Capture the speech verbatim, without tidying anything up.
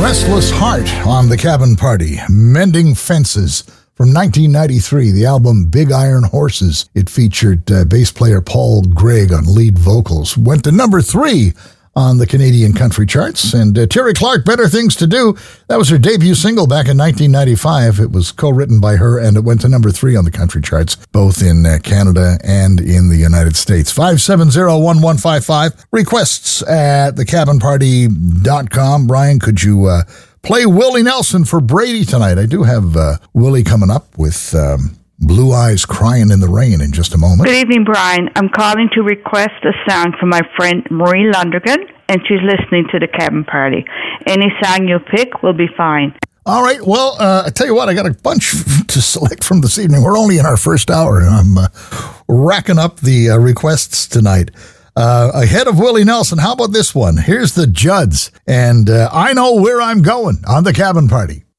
Restless Heart on the Cabin Party. Mending Fences from nineteen ninety-three, the album Big Iron Horses. It featured uh, bass player Paul Gregg on lead vocals. Went to number three on the Canadian country charts. And uh, Terry Clark, Better Things to Do, that was her debut single back in nineteen ninety-five. It was co-written by her, and it went to number three on the country charts, both in uh, Canada and in the United States. five seven zero, one one five five. Requests at the cabin party dot com. Brian, could you uh, play Willie Nelson for Brady tonight? I do have uh, Willie coming up with Um, Blue Eyes Crying in the Rain in just a moment. Good evening, Brian. I'm calling to request a song from my friend Marie Lundergan, and she's listening to the Cabin Party. Any song you pick will be fine. All right. Well, uh, I tell you what, I got a bunch to select from this evening. We're only in our first hour, and I'm uh, racking up the uh, requests tonight. Uh, ahead of Willie Nelson, how about this one? Here's the Judds, and uh, I Know Where I'm Going on the Cabin Party.